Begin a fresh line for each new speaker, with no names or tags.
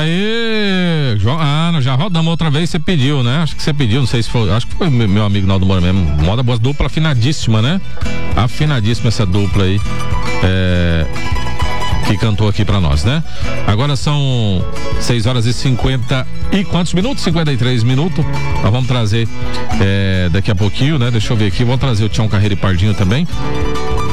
Aí, João, nós já rodamos outra vez, você pediu, né? Acho que você pediu, não sei se foi, acho que foi meu amigo Naldo Moura mesmo. Moda boa, dupla afinadíssima, né? Afinadíssima essa dupla aí. Que cantou aqui pra nós, né? Agora são 6h50 e quantos minutos? 53 minutos. Nós vamos trazer daqui a pouquinho, né? Deixa eu ver aqui, vamos trazer o Tião Carreiro e Pardinho também.